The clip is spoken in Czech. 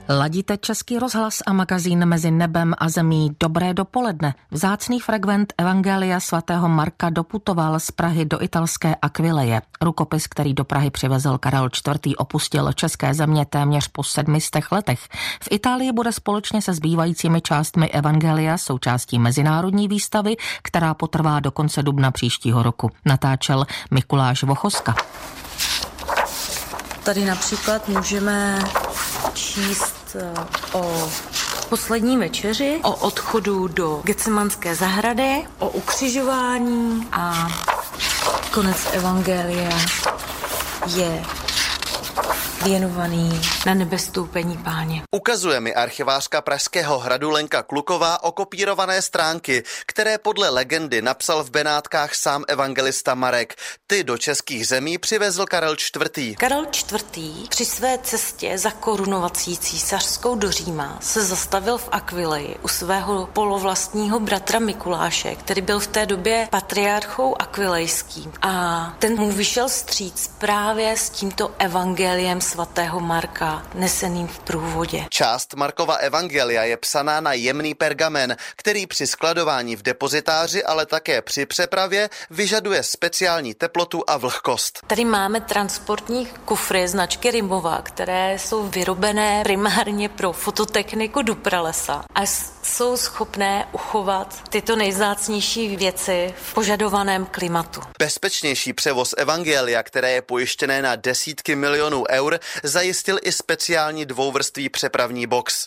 Ladíte Český rozhlas a magazín Mezi nebem a zemí. Dobré dopoledne. Vzácný fragment Evangelia svatého Marka doputoval z Prahy do italské Aquileje. Rukopis, který do Prahy přivezl Karel IV., opustil české země téměř po 700 letech. V Itálii bude společně se zbývajícími částmi Evangelia součástí mezinárodní výstavy, která potrvá do konce dubna příštího roku. Natáčel Mikuláš Vochoska. Tady například můžeme číst o poslední večeři, o odchodu do Getsemanské zahrady, o ukřižování a konec evangelia je věnovaný na nebestoupení Páně. Ukazuje mi archivářka Pražského hradu Lenka Kluková okopírované stránky, které podle legendy napsal v Benátkách sám evangelista Marek. Ty do českých zemí přivezl Karel IV. Karel IV. Při své cestě za korunovací císařskou do Říma se zastavil v Aquileji u svého polovlastního bratra Mikuláše, který byl v té době patriarchou akvilejským. A ten mu vyšel vstříc právě s tímto evangeliem svatého Marka neseným v průvodě. Část Markova evangelia je psaná na jemný pergamen, který při skladování v depozitáři, ale také při přepravě vyžaduje speciální teplotu a vlhkost. Tady máme transportní kufry značky Rimova, které jsou vyrobené primárně pro fototechniku do pralesa a jsou schopné uchovat tyto nejvzácnější věci v požadovaném klimatu. Bezpečnější převoz evangelia, které je pojištěné na desítky milionů eur, zajistil i speciální dvouvrství přepravní box.